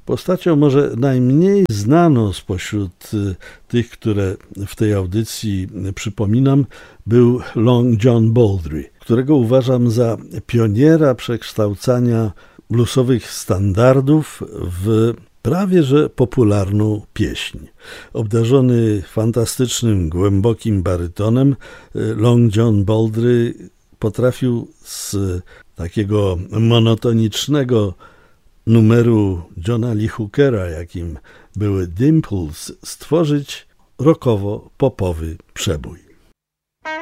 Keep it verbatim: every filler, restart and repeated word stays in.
Postacią może najmniej znaną spośród tych, które w tej audycji przypominam, był Long John Baldry, którego uważam za pioniera przekształcania bluesowych standardów w prawie że popularną pieśń. Obdarzony fantastycznym, głębokim barytonem, Long John Baldry potrafił z takiego monotonicznego numeru Johna Lee Hookera, jakim były Dimples, stworzyć rockowo-popowy przebój.